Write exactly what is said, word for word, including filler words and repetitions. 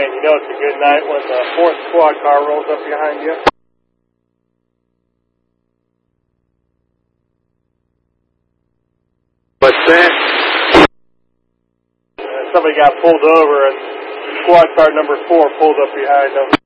Man, you know it's a good night when the fourth squad car rolls up behind you. What's that? Uh, somebody got pulled over and squad car number four pulled up behind them.